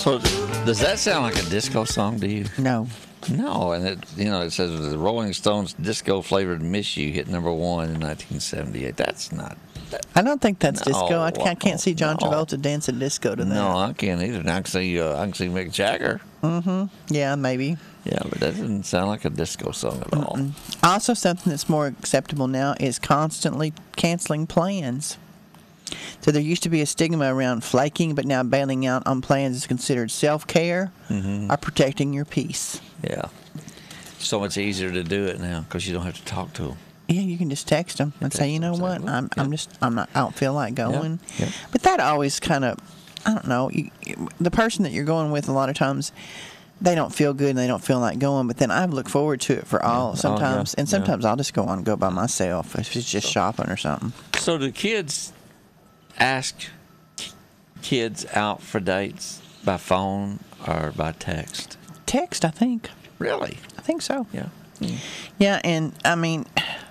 So, does that sound like a disco song to you? No. No, and it says the Rolling Stones disco flavored "Miss You" hit number 1 in 1978. That's not. I don't think that's No, disco. I can't see John no. Travolta dancing disco to that. No, I can't either. And I can see Mick Jagger. Yeah, maybe. Yeah, but that doesn't sound like a disco song at all. Also, something that's more acceptable now is constantly canceling plans. So there used to be a stigma around flaking, but now bailing out on plans is considered self-care or protecting your peace. Yeah, so much easier to do it now because you don't have to talk to them. Yeah, you can just text them and say, you know what, I don't feel like going. Yeah. But that always kind of, I don't know, the person that you're going with a lot of times, they don't feel good and they don't feel like going, but then I look forward to it for all sometimes. And sometimes I'll just go on and go by myself if it's just shopping or something. So do kids ask kids out for dates by phone or by text? Text, I think. Really? I think so. Yeah. Yeah, and I mean,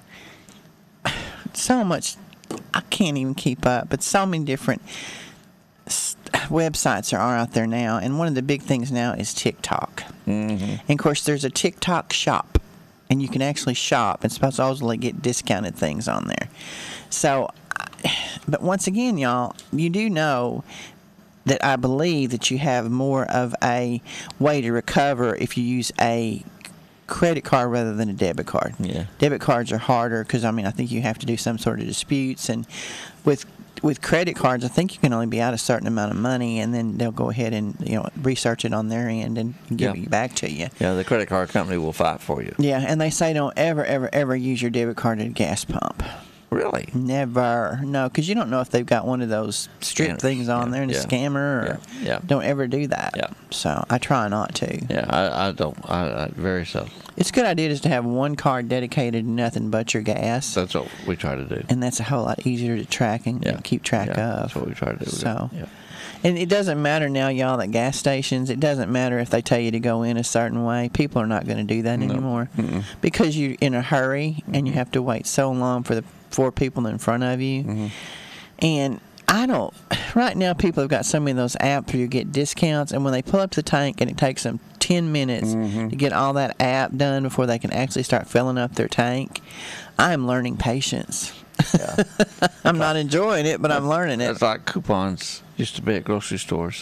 so much, I can't even keep up, but so many different websites are out there now, and one of the big things now is TikTok. And of course, there's a TikTok shop, and you can actually shop and supposedly get discounted things on there. So, but once again, y'all, you do know that I believe that you have more of a way to recover if you use a credit card rather than a debit card. Yeah. Debit cards are harder because, I mean, I think you have to do some sort of disputes. And with credit cards, I think you can only be out a certain amount of money, and then they'll go ahead and, research it on their end and give it back to you. Yeah, the credit card company will fight for you. Yeah, and they say don't ever, ever, ever use your debit card at a gas pump. Really? Never. No, because you don't know if they've got one of those strip things on there and a scammer. Or don't ever do that. Yeah. So I try not to. Yeah, I don't. I very seldom. It's a good idea just to have one card dedicated to nothing but your gas. That's what we try to do. And that's a whole lot easier to track and keep track of. That's what we try to do. So, and it doesn't matter now, y'all, at gas stations. It doesn't matter if they tell you to go in a certain way. People are not going to do that anymore because you're in a hurry and you have to wait so long for the 4 people in front of you. And right now people have got so many of those apps where you get discounts, and when they pull up to the tank and it takes them 10 minutes to get all that app done before they can actually start filling up their tank, I'm learning patience. Yeah. I'm not enjoying it, but I'm learning it. It's like coupons used to be at grocery stores.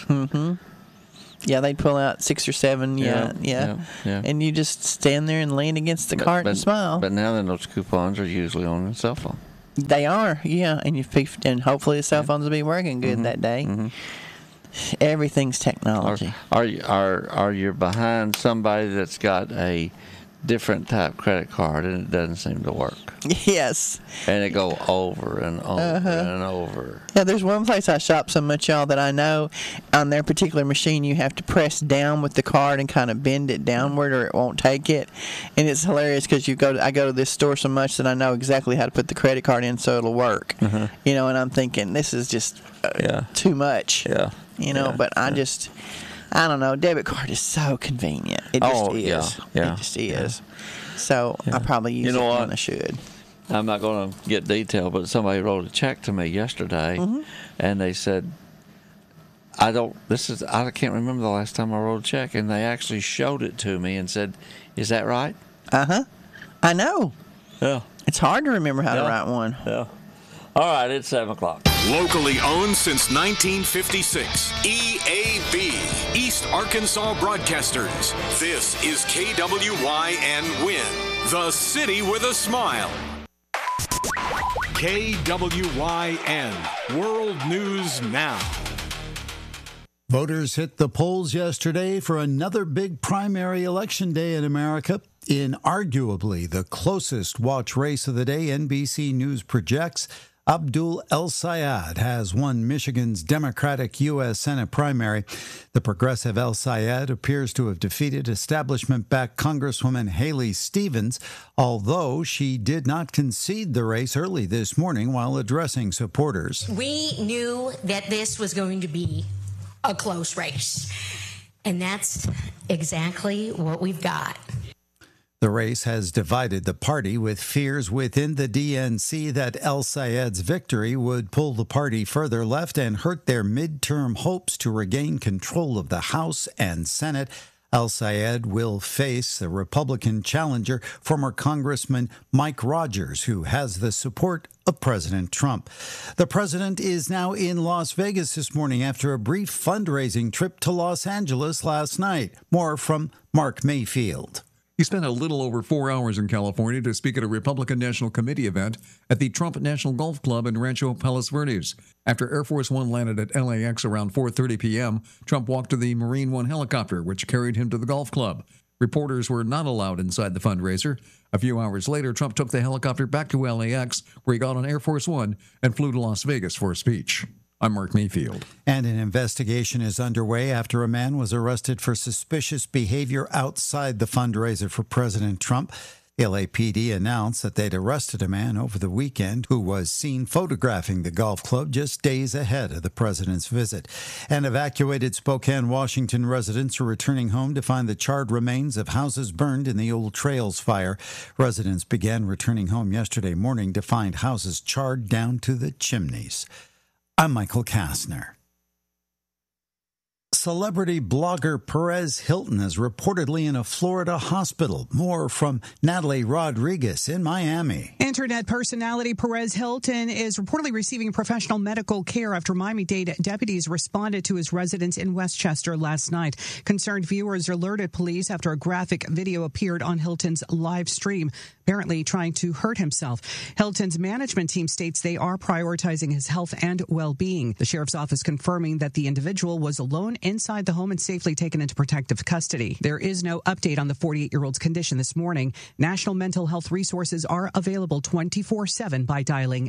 Yeah, they'd pull out 6 or 7. Yeah. And you just stand there and lean against the cart and smile. But now then, those coupons are usually on a cell phone. They are, yeah, and hopefully the cell phones will be working good that day. Everything's technology. Are you behind somebody that's got a different type credit card and it doesn't seem to work? Yes. And it go over and over and over. Yeah, there's one place I shop so much, y'all, that I know on their particular machine you have to press down with the card and kind of bend it downward or it won't take it. And it's hilarious because I go to this store so much that I know exactly how to put the credit card in so it'll work. And I'm thinking, this is just too much. But I don't know. Debit card is so convenient. It just is. Yeah. It just is. So I probably use it when I should. I'm not going to get detailed, but somebody wrote a check to me yesterday, and they said, I can't remember the last time I wrote a check, and they actually showed it to me and said, is that right? I know. Yeah. It's hard to remember how to write one. Yeah. All right, it's 7 o'clock. Locally owned since 1956. EAB, East Arkansas Broadcasters. This is KWYN Win, the city with a smile. KWYN, World News Now. Voters hit the polls yesterday for another big primary election day in America. In arguably the closest watch race of the day, NBC News projects Abdul El Sayed has won Michigan's Democratic U.S. Senate primary. The progressive El Sayed appears to have defeated establishment-backed Congresswoman Haley Stevens, although she did not concede the race early this morning while addressing supporters. We knew that this was going to be a close race, and that's exactly what we've got. The race has divided the party, with fears within the DNC that El Sayed's victory would pull the party further left and hurt their midterm hopes to regain control of the House and Senate. El Sayed will face the Republican challenger, former Congressman Mike Rogers, who has the support of President Trump. The president is now in Las Vegas this morning after a brief fundraising trip to Los Angeles last night. More from Mark Mayfield. He spent a little over 4 hours in California to speak at a Republican National Committee event at the Trump National Golf Club in Rancho Palos Verdes. After Air Force One landed at LAX around 4:30 p.m., Trump walked to the Marine One helicopter, which carried him to the golf club. Reporters were not allowed inside the fundraiser. A few hours later, Trump took the helicopter back to LAX, where he got on Air Force One and flew to Las Vegas for a speech. I'm Mark Mayfield. And an investigation is underway after a man was arrested for suspicious behavior outside the fundraiser for President Trump. The LAPD announced that they'd arrested a man over the weekend who was seen photographing the golf club just days ahead of the president's visit. And evacuated Spokane, Washington residents are returning home to find the charred remains of houses burned in the Old Trails fire. Residents began returning home yesterday morning to find houses charred down to the chimneys. I'm Michael Kastner. Celebrity blogger Perez Hilton is reportedly in a Florida hospital. More from Natalie Rodriguez in Miami. Internet personality Perez Hilton is reportedly receiving professional medical care after Miami-Dade deputies responded to his residence in Westchester last night. Concerned viewers alerted police after a graphic video appeared on Hilton's live stream, apparently trying to hurt himself. Hilton's management team states they are prioritizing his health and well-being. The sheriff's office confirming that the individual was alone inside the home and safely taken into protective custody. There is no update on the 48-year-old's condition this morning. National mental health resources are available 24/7 by dialing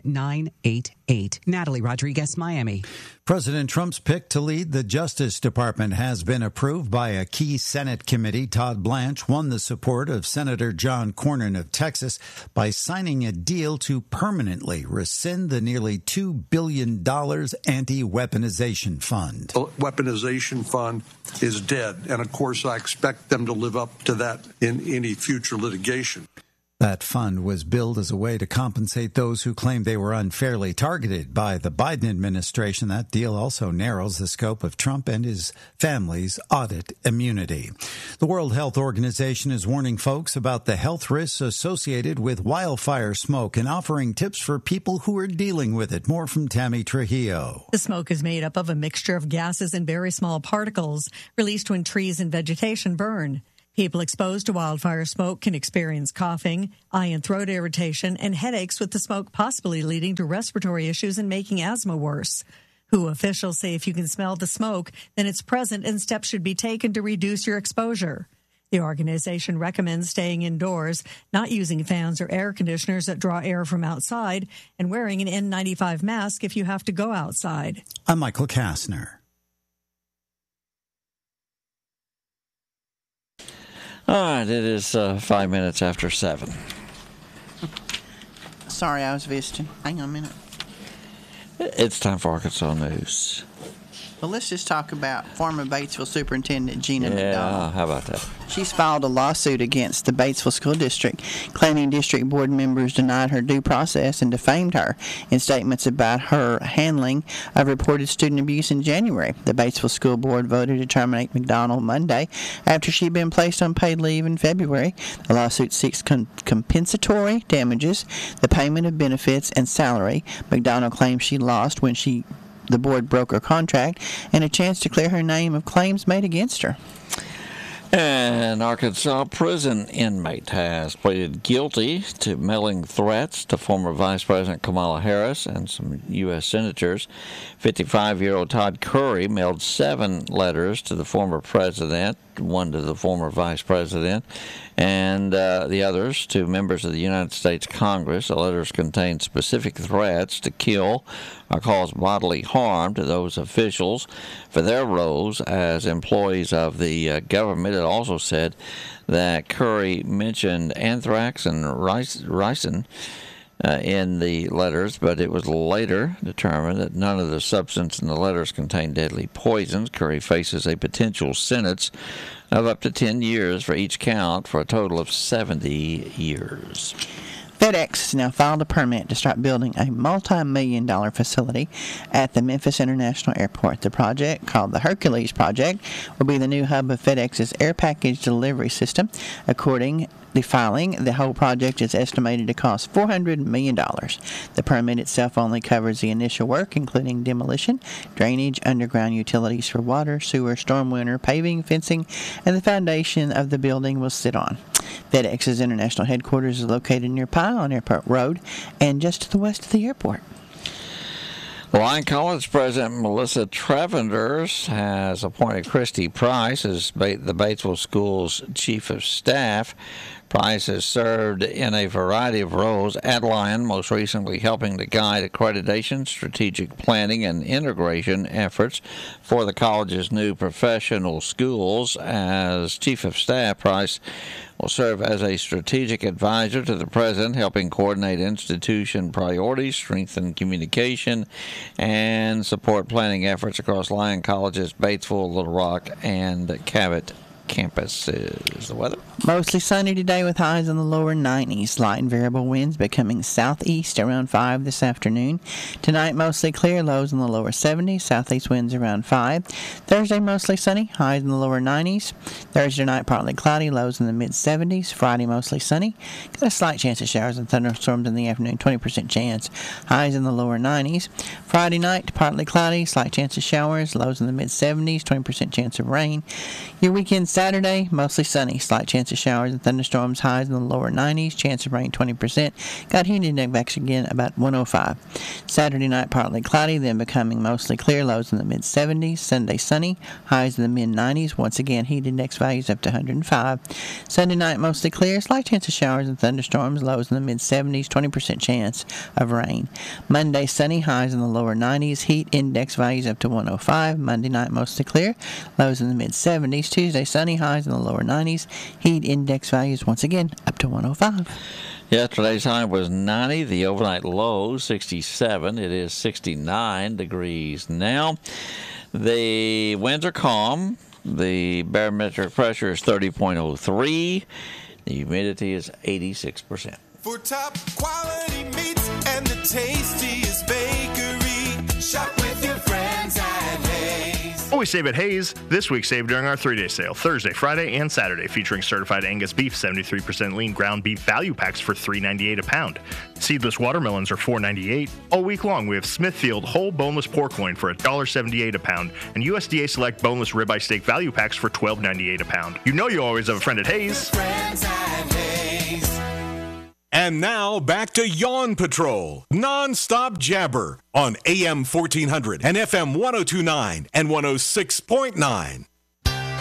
988. Natalie Rodriguez, Miami. President Trump's pick to lead the Justice Department has been approved by a key Senate committee. Todd Blanche won the support of Senator John Cornyn of Texas by signing a deal to permanently rescind the nearly $2 billion anti-weaponization fund. The weaponization fund is dead, and of course I expect them to live up to that in any future litigation. That fund was billed as a way to compensate those who claimed they were unfairly targeted by the Biden administration. That deal also narrows the scope of Trump and his family's audit immunity. The World Health Organization is warning folks about the health risks associated with wildfire smoke and offering tips for people who are dealing with it. More from Tammy Trujillo. The smoke is made up of a mixture of gases and very small particles released when trees and vegetation burn. People exposed to wildfire smoke can experience coughing, eye and throat irritation, and headaches, with the smoke possibly leading to respiratory issues and making asthma worse. WHO officials say if you can smell the smoke, then it's present and steps should be taken to reduce your exposure. The organization recommends staying indoors, not using fans or air conditioners that draw air from outside, and wearing an N95 mask if you have to go outside. I'm Michael Kastner. All right, it is 5 minutes after 7. Sorry, I was visiting. Hang on a minute. It's time for Arkansas News. Well, let's just talk about former Batesville Superintendent Gina Yeah, McDonald. how about that? She's filed a lawsuit against the Batesville School District, claiming district board members denied her due process and defamed her in statements about her handling of reported student abuse in January. The Batesville School Board voted to terminate McDonald Monday after she'd been placed on paid leave in February. The lawsuit seeks compensatory damages, the payment of benefits, and salary. McDonald claims she lost when the board broke her contract, and a chance to clear her name of claims made against her. An Arkansas prison inmate has pleaded guilty to mailing threats to former Vice President Kamala Harris and some U.S. senators. 55-year-old Todd Curry mailed 7 letters to the former president, one to the former vice president, and the others to members of the United States Congress. The letters contained specific threats to kill or cause bodily harm to those officials for their roles as employees of the government. It also said that Curry mentioned anthrax and ricin in the letters, but it was later determined that none of the substance in the letters contained deadly poisons. Curry faces a potential sentence of up to 10 years for each count for a total of 70 years. FedEx has now filed a permit to start building a multi-million-dollar facility at the Memphis International Airport. The project, called the Hercules Project, will be the new hub of FedEx's air package delivery system. According to the filing, the whole project is estimated to cost $400 million. The permit itself only covers the initial work, including demolition, drainage, underground utilities for water, sewer, storm winter, paving, fencing, and the foundation of the building will sit on. FedEx's international headquarters is located near Pye on Airport Road and just to the west of the airport. Lyon College President Melissa Trevenders has appointed Christy Price as the Batesville School's Chief of Staff. Price has served in a variety of roles at Lyon, most recently helping to guide accreditation, strategic planning, and integration efforts for the college's new professional schools. As Chief of Staff, Price will serve as a strategic advisor to the president, helping coordinate institution priorities, strengthen communication, and support planning efforts across Lyon College's Batesville, Little Rock, and Cabot campuses. The weather? Mostly sunny today with highs in the lower 90s. Light and variable winds becoming southeast around 5 this afternoon. Tonight mostly clear, lows in the lower 70s. Southeast winds around 5. Thursday mostly sunny, highs in the lower 90s. Thursday night partly cloudy, lows in the mid 70s. Friday mostly sunny. Got a slight chance of showers and thunderstorms in the afternoon, 20% chance. Highs in the lower 90s. Friday night partly cloudy, slight chance of showers, lows in the mid 70s, 20% chance of rain. Your weekend Saturday, mostly sunny, slight chance of showers and thunderstorms, highs in the lower 90s, chance of rain 20%. Got heat index again about 105. Saturday night partly cloudy, then becoming mostly clear, lows in the mid 70s. Sunday sunny, highs in the mid 90s. Once again, heat index values up to 105. Sunday night mostly clear, slight chance of showers and thunderstorms, lows in the mid 70s, 20% chance of rain. Monday sunny, highs in the lower 90s, heat index values up to 105. Monday night mostly clear, lows in the mid 70s. Tuesday sunny, highs in the lower 90s, heat index values once again up to 105. Yesterday's high was 90, the overnight low 67. It is 69 degrees now. The winds are calm. The barometric pressure is 30.03. The humidity is 86%. For top quality meats and the tastiest bakery, shop with your friends at Hayes. Always save at Hayes. This week save during our 3-day sale, Thursday, Friday, and Saturday, featuring certified Angus beef, 73% lean ground beef value packs for $3.98 a pound. Seedless watermelons are $4.98. All week long, we have Smithfield whole boneless pork loin for $1.78 a pound, and USDA Select boneless ribeye steak value packs for $12.98 a pound. You know you always have a friend at Hayes. Friends at Hayes. And now back to Yawn Patrol, non-stop jabber on AM 1400 and FM 1029 and 106.9.